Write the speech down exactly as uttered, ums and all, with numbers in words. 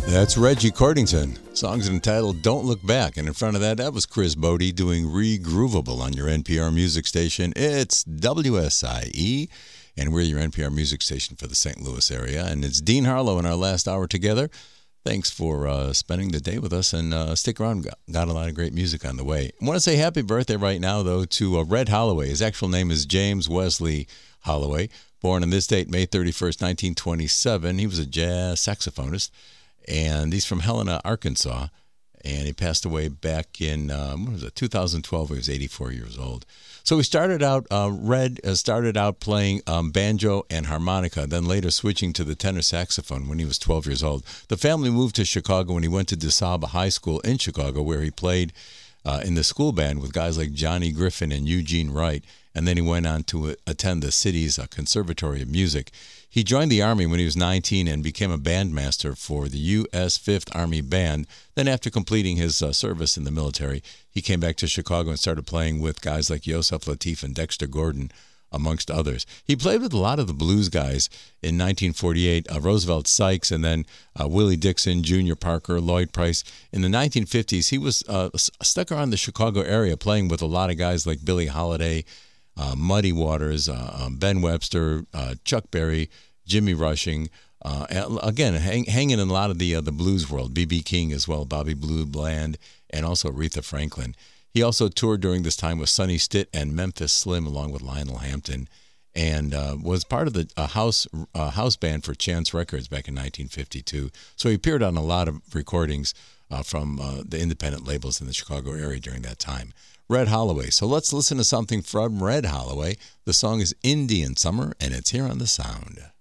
That's Reggie Cordington. Song's entitled Don't Look Back. And in front of that, that was Chris Bodie doing Re-Groovable on your N P R music station. It's W S I E, and we're your N P R music station for the Saint Louis area. And it's Dean Harlow in our last hour together. Thanks for uh, spending the day with us, and uh, stick around. Got, got a lot of great music on the way. I want to say happy birthday right now, though, to uh, Red Holloway. His actual name is James Wesley Holloway. Born on this date, May thirty-first, nineteen twenty-seven. He was a jazz saxophonist. And he's from Helena, Arkansas, and he passed away back in um, what was it, two thousand twelve. He was eighty-four years old. So he started out, uh, Red uh, started out playing um, banjo and harmonica, then later switching to the tenor saxophone when he was twelve years old. The family moved to Chicago when he went to DeSaba High School in Chicago, where he played uh, in the school band with guys like Johnny Griffin and Eugene Wright, and then he went on to uh, attend the city's uh, Conservatory of Music. He joined the Army when he was nineteen and became a bandmaster for the U S fifth Army Band. Then after completing his uh, service in the military, he came back to Chicago and started playing with guys like Yosef Lateef and Dexter Gordon, amongst others. He played with a lot of the blues guys in nineteen forty-eight, uh, Roosevelt Sykes, and then uh, Willie Dixon, Junior Parker, Lloyd Price. In the nineteen fifties, he was uh, stuck around the Chicago area playing with a lot of guys like Billie Holiday, uh, Muddy Waters, uh, um, Ben Webster, uh, Chuck Berry, Jimmy Rushing, uh, again, hang, hanging in a lot of the uh, the blues world, B B King as well, Bobby Blue Bland, and also Aretha Franklin. He also toured during this time with Sonny Stitt and Memphis Slim, along with Lionel Hampton, and uh, was part of the uh, house uh, house band for Chance Records back in nineteen fifty-two. So he appeared on a lot of recordings uh, from uh, the independent labels in the Chicago area during that time. Red Holloway. So let's listen to something from Red Holloway. The song is Indian Summer, and it's here on The Sound.